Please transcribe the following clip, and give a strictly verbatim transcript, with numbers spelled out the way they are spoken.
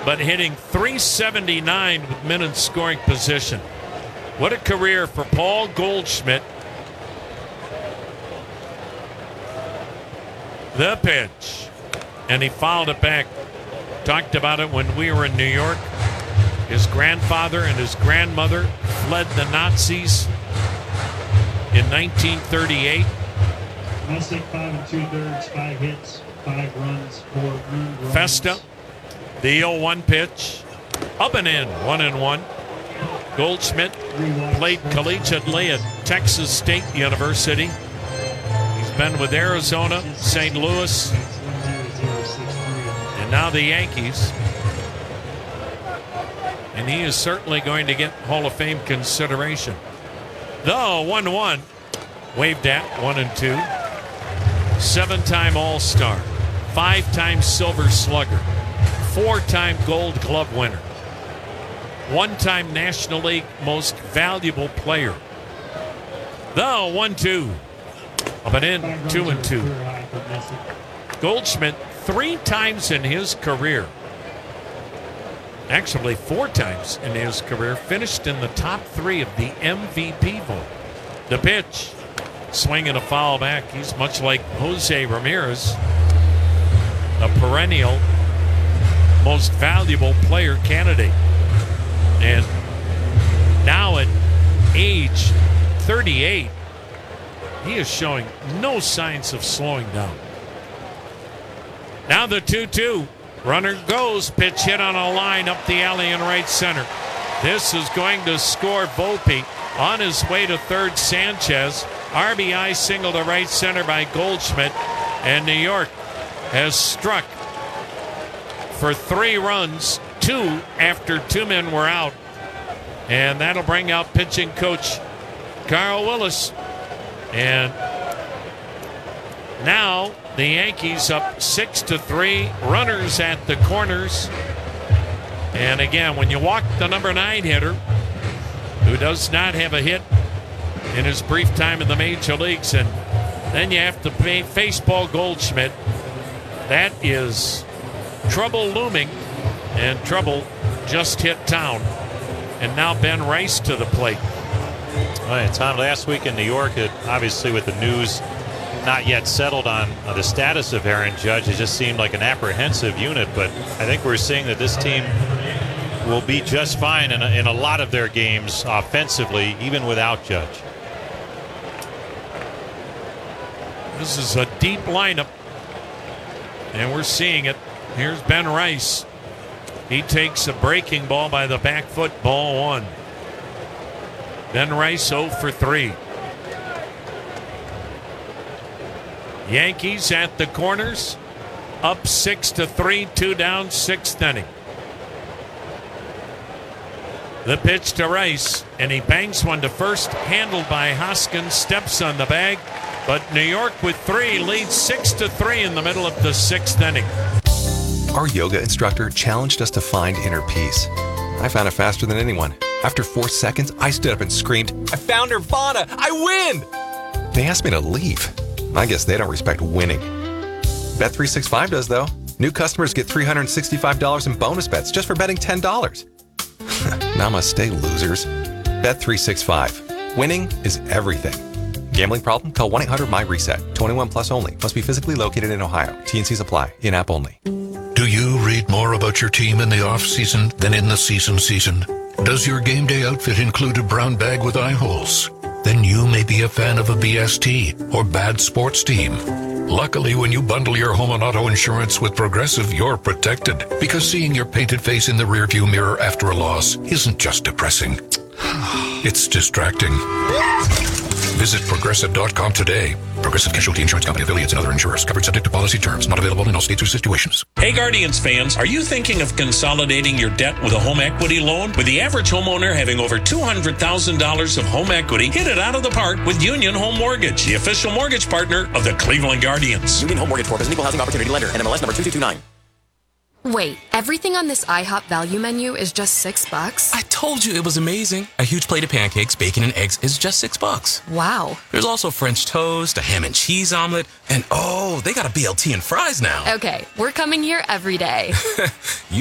but hitting three seventy-nine with men in scoring position. What a career for Paul Goldschmidt. The pitch. And he fouled it back. Talked about it when we were in New York. His grandfather and his grandmother fled the Nazis in nineteen thirty-eight. Messick, five and two-thirds, five hits, five runs, four earned runs. Festa, the oh one pitch. Up and in, one and one. Goldschmidt played collegiately at Texas State University. He's been with Arizona, Saint Louis, and now the Yankees. And he is certainly going to get Hall of Fame consideration. The one one, waved at, one and two. Seven-time All-Star, five-time Silver Slugger, four-time Gold Glove winner, one-time National League Most Valuable Player. The one two, up and in, two and two. Goldschmidt three times in his career, actually four times in his career, finished in the top three of the M V P vote. The pitch, swing and a foul back. He's much like Jose Ramirez, a perennial most valuable player candidate. And now at age thirty-eight, he is showing no signs of slowing down. Now the two two. Runner goes. Pitch hit on a line up the alley in right center. This is going to score Volpe. On his way to third, Sanchez. R B I single to right center by Goldschmidt. And New York has struck for three runs, two after two men were out. And that'll bring out pitching coach Carl Willis. And now the Yankees up six to three. Runners at the corners. And again, when you walk the number nine hitter, who does not have a hit in his brief time in the major leagues, and then you have to pay, face Paul Goldschmidt, that is trouble looming, and trouble just hit town. And now Ben Rice to the plate. All right, Tom, last week in New York, it, obviously with the news not yet settled on uh, the status of Aaron Judge, it just seemed like an apprehensive unit, but I think we're seeing that this team will be just fine in a, in a lot of their games offensively, even without Judge. This is a deep lineup, and we're seeing it. Here's Ben Rice. He takes a breaking ball by the back foot, ball one. Ben Rice oh for three. Yankees at the corners, up six to three, two down, sixth inning. The pitch to Rice, and he bangs one to first, handled by Hoskins, steps on the bag, but New York with three leads six to three in the middle of the sixth inning. Our yoga instructor challenged us to find inner peace. I found it faster than anyone. After four seconds, I stood up and screamed, "I found Nirvana! I win!" They asked me to leave. I guess they don't respect winning. Bet three sixty-five does, though. New customers get three hundred sixty-five dollars in bonus bets just for betting ten dollars. Namaste, losers. Bet three sixty-five. Winning is everything. Gambling problem? Call one eight hundred my reset. twenty-one plus only. Must be physically located in Ohio. T and Cs apply. In-app only. Do you read more about your team in the off-season than in the season season? Does your game day outfit include a brown bag with eye holes? Then you may be a fan of a B S T or bad sports team. Luckily, when you bundle your home and auto insurance with Progressive, you're protected. Because seeing your painted face in the rearview mirror after a loss isn't just depressing. It's distracting. Visit Progressive dot com today. Progressive Casualty Insurance Company, affiliates, and other insurers. Covered subject to policy terms. Not available in all states or situations. Hey Guardians fans, are you thinking of consolidating your debt with a home equity loan? With the average homeowner having over two hundred thousand dollars of home equity, hit it out of the park with Union Home Mortgage, the official mortgage partner of the Cleveland Guardians. Union Home Mortgage Corp is an equal housing opportunity lender. N M L S number two two two nine. Wait, everything on this IHOP value menu is just six bucks? I told you it was amazing. A huge plate of pancakes, bacon, and eggs is just six bucks. Wow. There's also French toast, a ham and cheese omelet, and oh, they got a B L T and fries now. Okay, we're coming here every day.